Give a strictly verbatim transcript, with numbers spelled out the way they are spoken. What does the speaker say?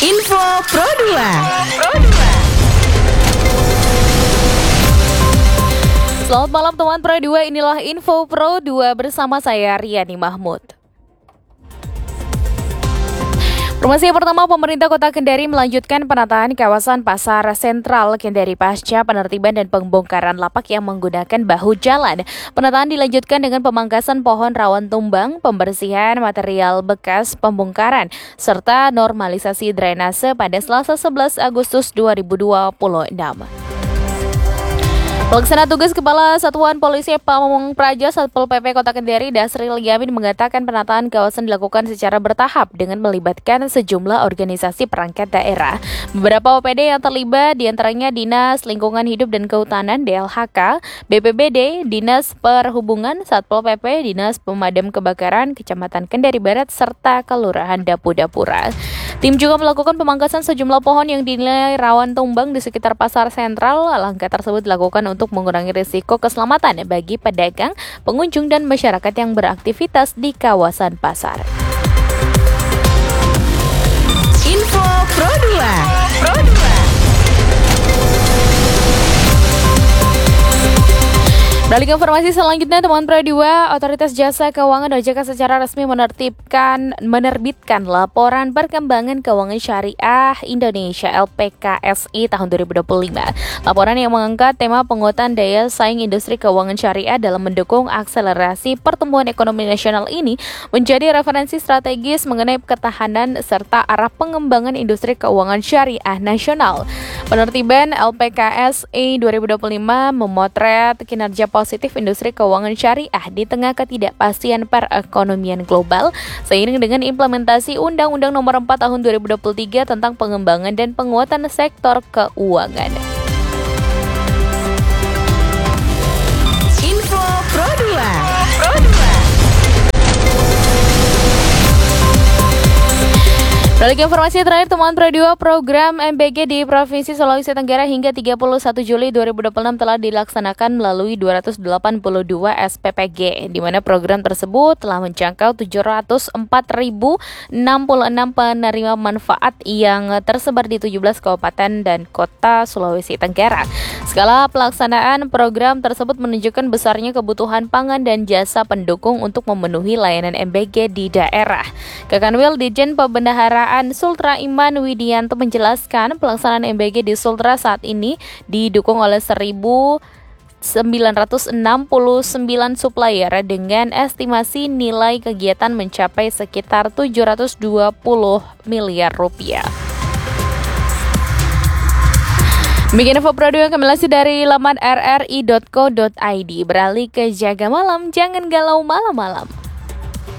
Info Pro dua. Selamat malam teman Pro dua, inilah Info Pro dua bersama saya Riani Mahmud. Informasi yang pertama, pemerintah Kota Kendari melanjutkan penataan kawasan Pasar Sentral Kendari pasca penertiban dan pembongkaran lapak yang menggunakan bahu jalan. Penataan dilanjutkan dengan pemangkasan pohon rawan tumbang, pembersihan material bekas pembongkaran, serta normalisasi drainase pada Selasa sebelas Agustus dua ribu dua puluh enam. Pelaksana tugas Kepala Satuan Polisi Pamong Praja Satpol P P Kota Kendari Dasril Yamin mengatakan penataan kawasan dilakukan secara bertahap dengan melibatkan sejumlah organisasi perangkat daerah. Beberapa O P D yang terlibat diantaranya Dinas Lingkungan Hidup dan Kehutanan D L H K, B P B D, Dinas Perhubungan, Satpol P P, Dinas Pemadam Kebakaran, Kecamatan Kendari Barat, serta Kelurahan Dapu-Dapura. Tim juga melakukan pemangkasan sejumlah pohon yang dinilai rawan tumbang di sekitar Pasar Sentral. Langkah tersebut dilakukan untuk mengurangi risiko keselamatan bagi pedagang, pengunjung, dan masyarakat yang beraktivitas di kawasan pasar. Info Pro dua. Pro dua. Beralih ke informasi selanjutnya, teman Pro dua, Otoritas Jasa Keuangan O J K secara resmi menertibkan menerbitkan laporan perkembangan keuangan syariah Indonesia L P K S I tahun dua ribu dua puluh lima. Laporan yang mengangkat tema penguatan daya saing industri keuangan syariah dalam mendukung akselerasi pertumbuhan ekonomi nasional ini menjadi referensi strategis mengenai ketahanan serta arah pengembangan industri keuangan syariah nasional. Penertiban L P K S I dua ribu dua puluh lima memotret kinerja positif industri keuangan syariah di tengah ketidakpastian perekonomian global seiring dengan implementasi Undang-Undang Nomor empat Tahun dua ribu dua puluh tiga tentang pengembangan dan penguatan sektor keuangan. Info Pro dua. Pro dua. Beralih ke informasi terakhir, teman Pro dua, program M B G di Provinsi Sulawesi Tenggara hingga tiga puluh satu Juli dua ribu dua puluh enam telah dilaksanakan melalui dua ratus delapan puluh dua S P P G, di mana program tersebut telah menjangkau tujuh ratus empat ribu enam puluh enam penerima manfaat yang tersebar di tujuh belas kabupaten dan kota Sulawesi Tenggara. Skala pelaksanaan program tersebut menunjukkan besarnya kebutuhan pangan dan jasa pendukung untuk memenuhi layanan M B G di daerah. Kakanwil Dijen Pembendaharaan Sultra Iman Widianto menjelaskan pelaksanaan M B G di Sultra saat ini didukung oleh seribu sembilan ratus enam puluh sembilan supplier dengan estimasi nilai kegiatan mencapai sekitar tujuh ratus dua puluh miliar rupiah. Bikin info Pro dua kami lansir dari laman r r i dot co dot i d. Beralih ke jaga malam, jangan galau malam-malam.